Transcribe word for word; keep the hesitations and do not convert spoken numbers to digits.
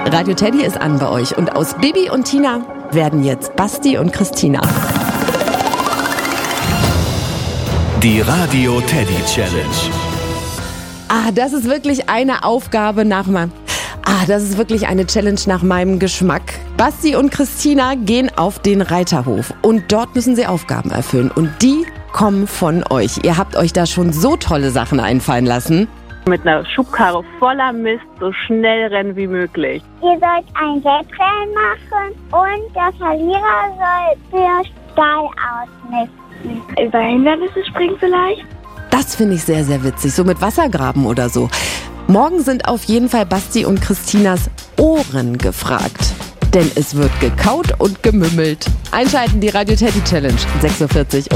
Radio Teddy ist an bei euch und aus Bibi und Tina werden jetzt Basti und Christina. Die Radio Teddy Challenge. Ah, das ist wirklich eine Aufgabe nach meinem... Ah, das ist wirklich eine Challenge nach meinem Geschmack. Basti und Christina gehen auf den Reiterhof und dort müssen sie Aufgaben erfüllen und die kommen von euch. Ihr habt euch da schon so tolle Sachen einfallen lassen. Mit einer Schubkarre voller Mist so schnell rennen wie möglich. Ihr sollt ein Wettrennen machen und der Verlierer soll für Stall ausmisten. Über Hindernisse springen vielleicht? Das finde ich sehr, sehr witzig. So mit Wassergraben oder so. Morgen sind auf jeden Fall Basti und Christinas Ohren gefragt. Denn es wird gekaut und gemümmelt. Einschalten, die Radio Teddy Challenge, sechs Uhr vierzig.